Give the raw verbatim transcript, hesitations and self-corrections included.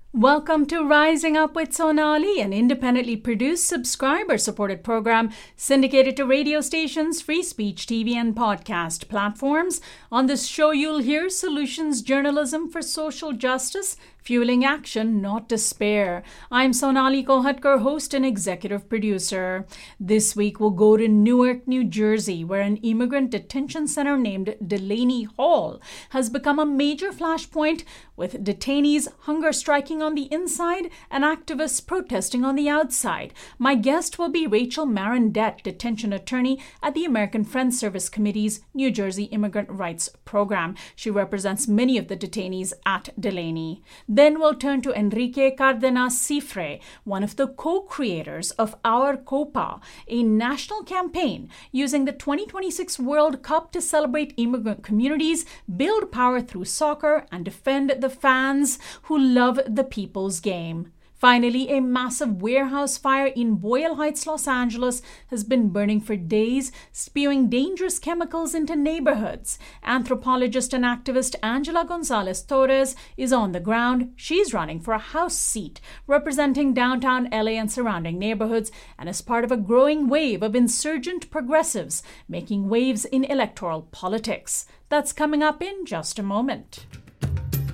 Welcome to Rising Up with Sonali, an independently produced, subscriber-supported program syndicated to radio stations, free speech, T V, and podcast platforms. On this show, you'll hear solutions journalism for social justice, fueling action, not despair. I'm Sonali Kolhatkar, host and executive producer. This week, we'll go to Newark, New Jersey, where an immigrant detention center named Delaney Hall has become a major flashpoint, with detainees hunger striking on the inside and activists protesting on the outside. My guest will be Rachel Marendette, detention attorney at the American Friends Service Committee's New Jersey Immigrant Rights Program. She represents many of the detainees at Delaney. Then we'll turn to Enrique Cardenas Cifre, one of the co-creators of Our Copa, a national campaign using the twenty twenty-six World Cup to celebrate immigrant communities, build power through soccer, and defend the fans who love the people's game. Finally, a massive warehouse fire in Boyle Heights, Los Angeles has been burning for days, spewing dangerous chemicals into neighborhoods. Anthropologist and activist Angela Gonzalez Torres is on the ground. She's running for a House seat, representing downtown L A and surrounding neighborhoods, and is part of a growing wave of insurgent progressives making waves in electoral politics. That's coming up in just a moment.